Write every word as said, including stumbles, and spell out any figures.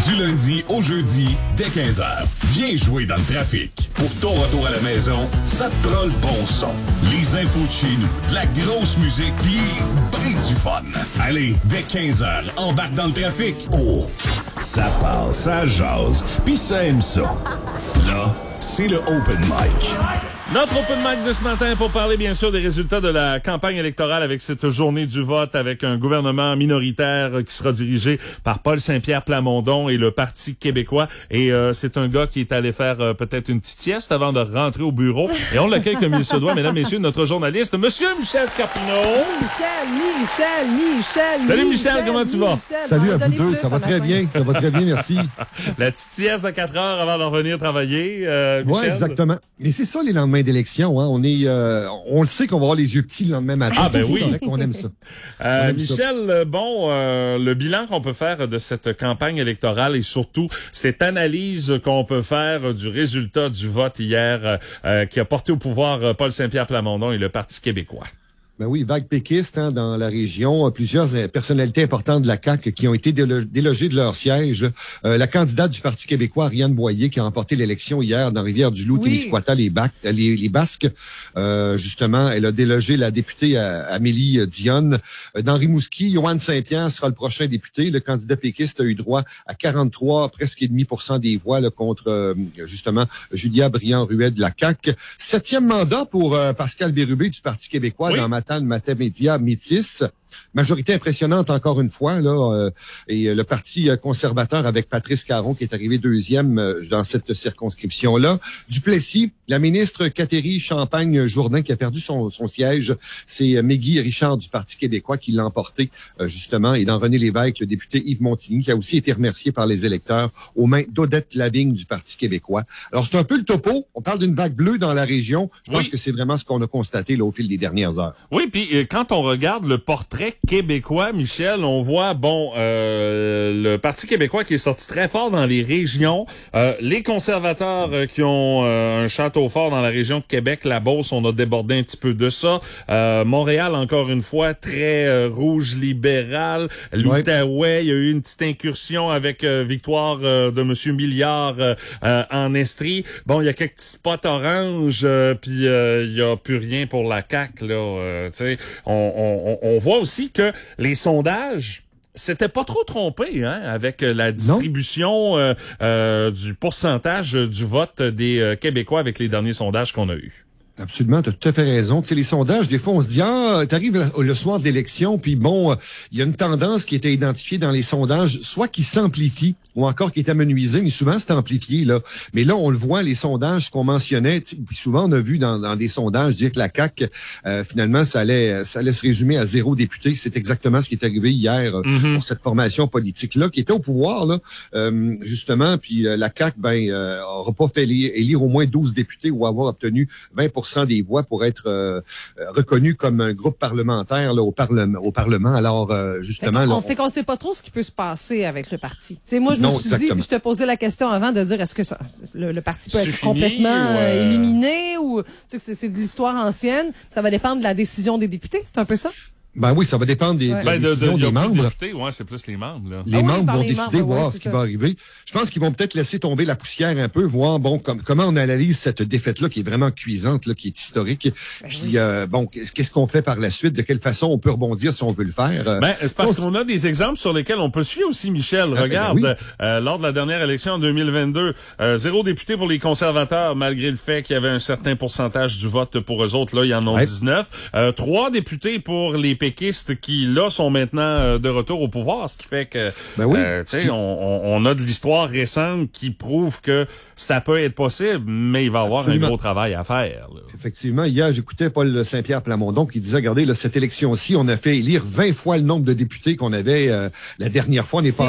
Du lundi au jeudi, dès quinze heures. Viens jouer dans le trafic. Pour ton retour à la maison, ça te prend le bon son. Les infos de chez nous, de la grosse musique, pis ben du fun. Allez, dès quinze heures, embarque dans le trafic. Oh, ça passe, ça jase, pis ça aime ça. Là, c'est le Open Mic. Notre open mic de ce matin pour parler bien sûr des résultats de la campagne électorale avec cette journée du vote, avec un gouvernement minoritaire qui sera dirigé par Paul Saint-Pierre Plamondon et le Parti québécois. Et euh, c'est un gars qui est allé faire euh, peut-être une petite sieste avant de rentrer au bureau. Et on l'accueille comme il se doit, mesdames, messieurs, notre journaliste, Monsieur Michel Scarpino. Michel, Michel, Michel. Salut Michel, Michel comment tu vas? Michel, Salut à vous deux, ça va très bien, ça va très bien, merci. La petite sieste de quatre heures avant d'en revenir travailler, euh, Michel. Oui, exactement. Mais c'est ça les lendemains d'élection, hein. On est, euh, on le sait qu'on va avoir les yeux petits le lendemain matin. Ah ben oui. C'est vrai qu'on aime ça. Euh, on aime Michel, ça. bon, euh, le bilan qu'on peut faire de cette campagne électorale et surtout cette analyse qu'on peut faire du résultat du vote hier euh, qui a porté au pouvoir euh, Paul Saint-Pierre Plamondon et le Parti québécois. Ben oui, vague péquiste hein, dans la région. Plusieurs personnalités importantes de la C A Q qui ont été délo- délogées de leur siège. Euh, la candidate du Parti québécois, Ariane Boyer, qui a remporté l'élection hier dans Rivière-du-Loup, Oui. Témiscouata, les, Bac- les, les Basques. Euh, justement, elle a délogé la députée euh, Amélie Dionne. Euh, dans Rimouski, Yoann Saint-Pierre sera le prochain député. Le candidat péquiste a eu droit à quarante-trois, presque et demi pour cent des voix là, contre, euh, justement, Julia Briand-Ruet de la C A Q. Septième mandat pour euh, Pascal Bérubé du Parti québécois Oui. dans Matane, Matapédia, Métis. Majorité impressionnante encore une fois là euh, et euh, le Parti conservateur avec Patrice Caron qui est arrivé deuxième euh, dans cette circonscription là. Duplessis, la ministre Catherine Champagne-Jourdain qui a perdu son, son siège, c'est euh, Meggy Richard du Parti québécois qui l'a emporté euh, justement, et dans René Lévesque, le député Yves Montigny qui a aussi été remercié par les électeurs aux mains d'Odette Lavigne du Parti québécois. Alors c'est un peu le topo, on parle d'une vague bleue dans la région. Je pense Oui. que c'est vraiment ce qu'on a constaté là au fil des dernières heures. Oui, puis euh, quand on regarde le portrait québécois, Michel, on voit, bon, euh, le Parti québécois qui est sorti très fort dans les régions, euh, les conservateurs euh, qui ont euh, un château fort dans la région de Québec, la Beauce, on a débordé un petit peu de ça, euh, Montréal, encore une fois, très euh, rouge libéral, l'Outaouais, il y a eu une petite incursion avec euh, victoire euh, de Monsieur Milliard euh, euh, en Estrie. Bon, il y a quelques petits spots orange, euh, puis euh, il y a plus rien pour la C A Q, là, euh, tu sais, on, on, on voit aussi que les sondages s'étaient pas trop trompés hein, avec la distribution euh, euh, du pourcentage du vote des euh, Québécois avec les derniers sondages qu'on a eus. Absolument, tu as tout à fait raison. Tu sais, les sondages, des fois, on se dit, ah, t'arrives le soir de l'élection, puis bon, il euh, y a une tendance qui était identifiée dans les sondages, soit qui s'amplifie, ou encore qui est amenuisée, mais souvent c'est amplifié, là. Mais là, on le voit, les sondages qu'on mentionnait, puis souvent on a vu dans, dans des sondages dire que la C A Q, euh, finalement, ça allait, ça allait se résumer à zéro député. C'est exactement ce qui est arrivé hier euh, Mm-hmm. pour cette formation politique-là, qui était au pouvoir, là, euh, justement, puis euh, la C A Q, ben, euh, aura pas fait élire, élire au moins douze députés ou avoir obtenu vingt pour cent des voix pour être euh, reconnu comme un groupe parlementaire là, au, parlement, au Parlement. Alors, euh, justement... Fait là, on fait qu'on sait pas trop ce qui peut se passer avec le parti. Tu sais, moi, je Non, me suis exactement. dit, puis je te posais la question avant de dire, est-ce que ça, le, le parti peut C'est être fini, complètement ou, euh... euh, éliminé ou tu sais, que c'est, c'est de l'histoire ancienne. Ça va dépendre de la décision des députés. C'est un peu ça? Ben oui, ça va dépendre des, Ouais. de la Ben, de, de, décision y a des plus de membres. députés, ouais, c'est plus les membres, là. Les Ah oui, membres par vont les décider, membres, voir ouais, ce c'est qui ça. va arriver. Je pense qu'ils vont peut-être laisser tomber la poussière un peu, voir bon comme, comment on analyse cette défaite-là qui est vraiment cuisante, là, qui est historique. Puis euh, bon, qu'est-ce qu'on fait par la suite? De quelle façon on peut rebondir si on veut le faire? Euh, Ben, c'est parce ça, qu'on a des exemples sur lesquels on peut suivre aussi, Michel. Ah, Regarde, ben oui. euh, lors de la dernière élection en deux mille vingt-deux, euh, zéro député pour les conservateurs, malgré le fait qu'il y avait un certain pourcentage du vote pour eux autres. Là, ils en ont Ouais. dix-neuf. Euh, trois députés pour les péquistes qui, là, sont maintenant euh, de retour au pouvoir, ce qui fait que, Ben oui. euh, tu sais, on, on, on a de l'histoire récente qui prouve que ça peut être possible, mais il va y avoir Absolument. un gros travail à faire, là. Effectivement, hier, j'écoutais Paul Saint-Pierre Plamondon qui disait, regardez, là, cette élection-ci, on a fait élire vingt fois le nombre de députés qu'on avait euh, la dernière fois. On est pas